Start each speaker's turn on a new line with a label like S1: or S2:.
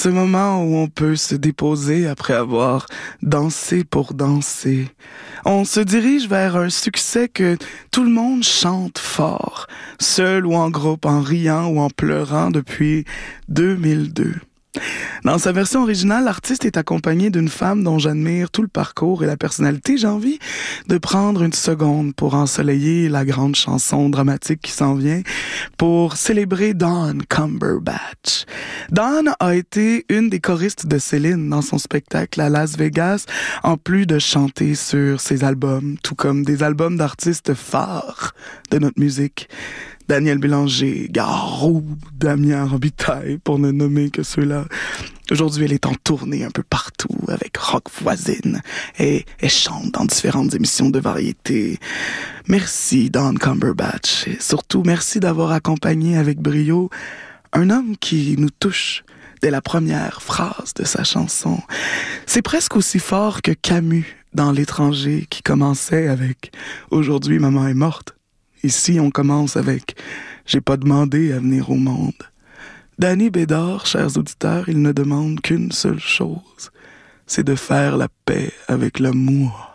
S1: ce moment où on peut se déposer après avoir dansé pour danser. On se dirige vers un succès que tout le monde chante fort, seul ou en groupe, en riant ou en pleurant depuis 2002. Dans sa version originale, l'artiste est accompagné d'une femme dont j'admire tout le parcours et la personnalité. J'ai envie de prendre une seconde pour ensoleiller la grande chanson dramatique qui s'en vient, pour célébrer Dawn Cumberbatch. Dawn a été une des choristes de Céline dans son spectacle à Las Vegas, en plus de chanter sur ses albums, tout comme des albums d'artistes phares de notre musique. Daniel Bélanger, Garou, Damien Robitaille, pour ne nommer que ceux-là. Aujourd'hui, elle est en tournée un peu partout avec Rock Voisine et elle chante dans différentes émissions de variété. Merci, Dawn Cumberbatch. Et surtout, merci d'avoir accompagné avec brio un homme qui nous touche dès la première phrase de sa chanson. C'est presque aussi fort que Camus dans L'étranger qui commençait avec « Aujourd'hui, maman est morte ». Ici, on commence avec « J'ai pas demandé à venir au monde ». Danny Bédard, chers auditeurs, il ne demande qu'une seule chose, c'est de faire la paix avec l'amour.